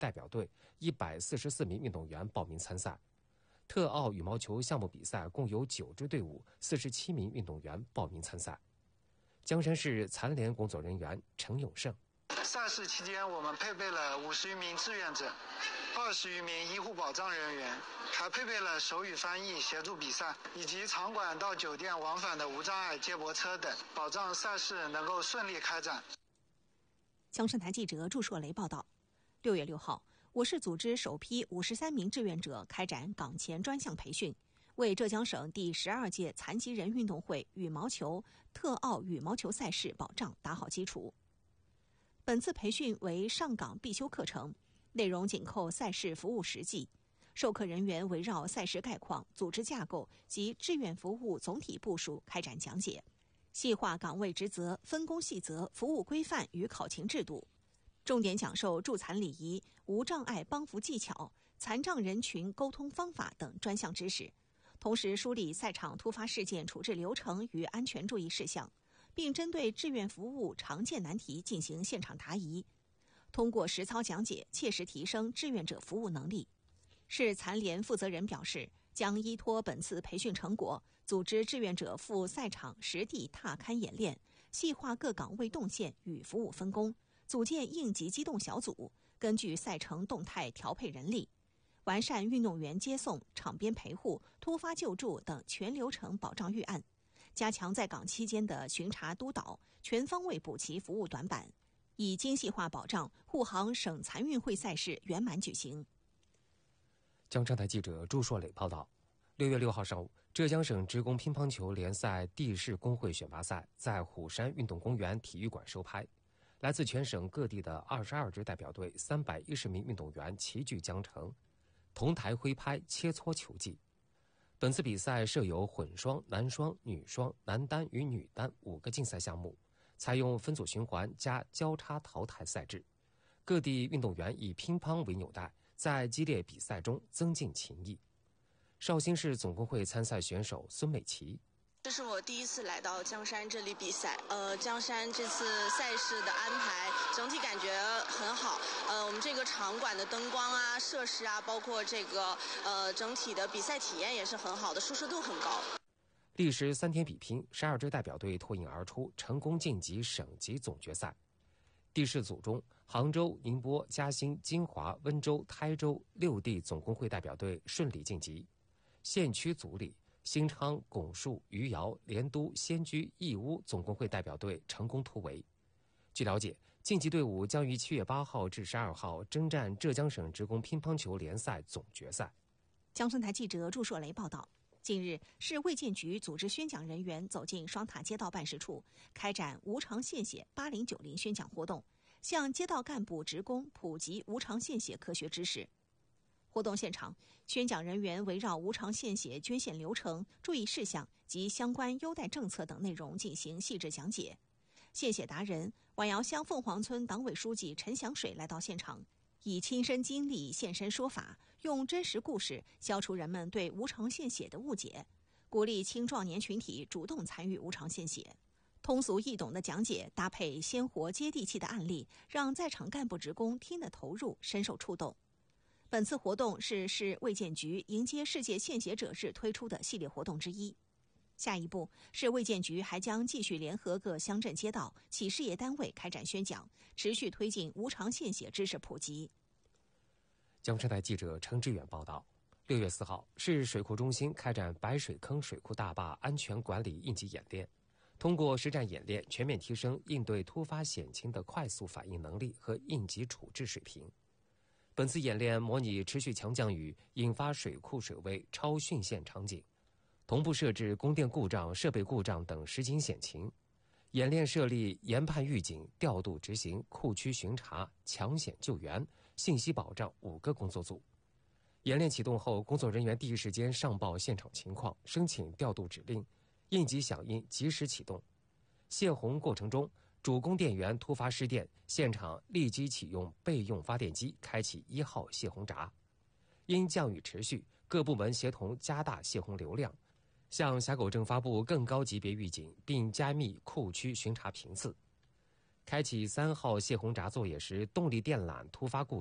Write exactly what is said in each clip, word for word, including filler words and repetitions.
代表队一百四十四名运动员报名参赛。特奥羽毛球项目比赛共有九支队伍，四十七名运动员报名参赛。江山市残联工作人员陈永胜： 赛事期间，我们配备了五十余名志愿者，二十余名医护保障人员，还配备了手语翻译协助比赛，以及场馆到酒店往返的无障碍接驳车等，保障赛事能够顺利开展。 江山台记者祝硕雷报道。六月六号，我市组织首批五十三名志愿者开展岗前专项培训，为浙江省第十二届残疾人运动会羽毛球特奥羽毛球赛事保障打好基础。本次培训为上岗必修课程，内容紧扣赛事服务实际，授课人员围绕赛事概况、组织架构及志愿服务总体部署开展讲解，细化岗位职责、分工细则、服务规范与考勤制度，重点讲授助残礼仪、无障碍帮扶技巧、残障人群沟通方法等专项知识，同时梳理赛场突发事件处置流程与安全注意事项，并针对志愿服务常见难题进行现场答疑，通过实操讲解切实提升志愿者服务能力。市残联负责人表示，将依托本次培训成果，组织志愿者赴赛场实地踏勘演练，细化各岗位动线与服务分工，组建应急机动小组，根据赛程动态调配人力，完善运动员接送、场边陪护、突发救助等全流程保障预案，加强在岗期间的巡查督导，全方位补齐服务短板，以精细化保障沪杭省残运会赛事圆满举行。 江山台记者祝硕磊报道。六月六号上午，浙江省职工乒乓球联赛地市工会选拔赛在虎山运动公园体育馆收拍，来自全省各地的二十二支代表队三百一十名运动员齐聚江城，同台挥拍切磋球技。本次比赛设有混双、男双、女双、男单与女单五个竞赛项目，采用分组循环加交叉淘汰赛制。各地运动员以乒乓为纽带，在激烈比赛中增进情谊。绍兴市总工会参赛选手孙美琪： 这是我第一次来到江山这里比赛，呃，江山这次赛事的安排整体感觉很好，呃，我们这个场馆的灯光啊、设施啊，包括这个呃整体的比赛体验也是很好的，舒适度很高。 历时三天比拼，十二支代表队脱颖而出，成功晋级省级总决赛。地市组中，杭州、宁波、嘉兴、金华、温州、台州六地总工会代表队顺利晋级。县区组里，新昌、拱墅、余姚、莲都、仙居、义乌总工会代表队成功突围。据了解，晋级队伍将于七月八号至十二号征战浙江省职工乒乓球联赛总决赛。 江山台记者祝硕雷报道。近日，市卫健局组织宣讲人员走进双塔街道办事处，开展无偿献血八零九零宣讲活动，向街道干部职工普及无偿献血科学知识。活动现场，宣讲人员围绕无偿献血捐献流程、注意事项及相关优待政策等内容进行细致讲解。献血达人宛窑乡凤凰村党委书记陈祥水来到现场，以亲身经历现身说法，用真实故事消除人们对无偿献血的误解，鼓励青壮年群体主动参与无偿献血。通俗易懂的讲解搭配鲜活接地气的案例，让在场干部职工听得投入，深受触动。本次活动是市卫健局迎接世界献血者日推出的系列活动之一。下一步，市卫健局还将继续联合各乡镇街道、企事业单位开展宣讲，持续推进无偿献血知识普及。 江山台记者程志远报道。六月四号，市水库中心开展白水坑水库大坝安全管理应急演练，通过实战演练，全面提升应对突发险情的快速反应能力和应急处置水平。本次演练模拟持续强降雨引发水库水位超汛限场景，同步设置供电故障、设备故障等实景险情。演练设立研判预警、调度执行、库区巡查、抢险救援、信息保障五个工作组。演练启动后，工作人员第一时间上报现场情况，申请调度指令，应急响应及时启动。泄洪过程中，主供电源突发失电，现场立即启用备用发电机，开启一号泄洪闸。因降雨持续，各部门协同加大泄洪流量，向峡口镇发布更高级别预警，并加密库区巡查频次。开启三号泄洪闸作业时，动力电缆突发故障，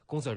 工作